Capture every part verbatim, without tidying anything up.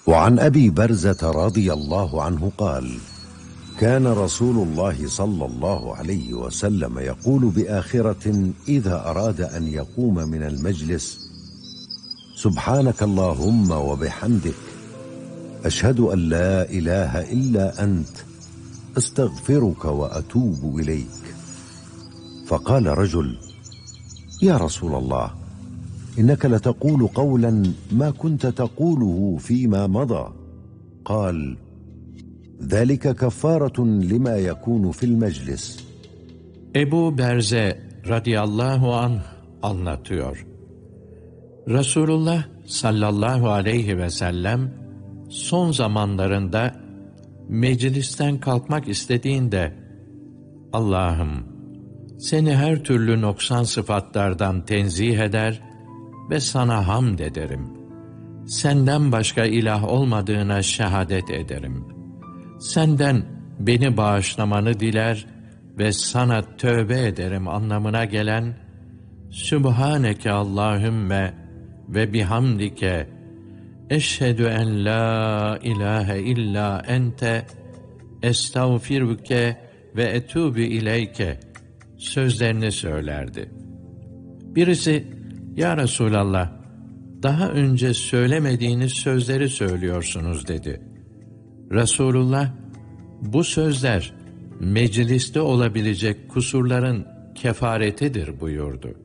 وعن أبي برزة رضي الله عنه قال: كان رسول الله صلى الله عليه وسلم يقول بآخرة إذا أراد أن يقوم من المجلس: سبحانك اللهم وبحمدك، أشهد أن لا إله إلا أنت، أستغفرك وأتوب إليك. فقال رجل: يا رسول الله، إنك لتقول قولا ما كنت تقوله فيما مضى. قال: ذلك كفارة لما يكون في المجلس. Ebu Berze radıyallahu anh anlatıyor. Resulullah sallallahu aleyhi ve sellem son zamanlarında meclisten kalkmak istediğinde, Allah'ım seni her türlü noksan sıfatlardan tenzih eder ve sana hamd ederim. Senden başka ilah olmadığına şehadet ederim. Senden beni bağışlamanı diler ve sana tövbe ederim anlamına gelen Sübhaneke Allahümme ve bihamdike eşhedü en la ilahe illa ente estağfiruke ve etûbü ileyke sözlerini söylerdi. Birisi, ya Resulallah, daha önce söylemediğiniz sözleri söylüyorsunuz dedi. Resulullah, bu sözler mecliste olabilecek kusurların kefaretidir buyurdu.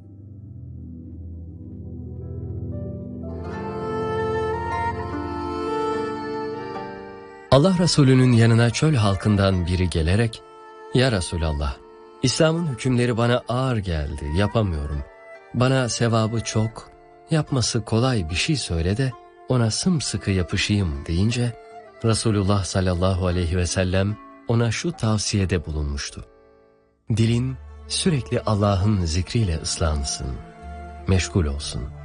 Allah Resulü'nün yanına çöl halkından biri gelerek, ya Resulallah, İslam'ın hükümleri bana ağır geldi, yapamıyorum. Bana sevabı çok, yapması kolay bir şey söyle de ona sımsıkı yapışayım deyince, Resulullah sallallahu aleyhi ve sellem ona şu tavsiyede bulunmuştu. Dilin sürekli Allah'ın zikriyle ıslansın, meşgul olsun.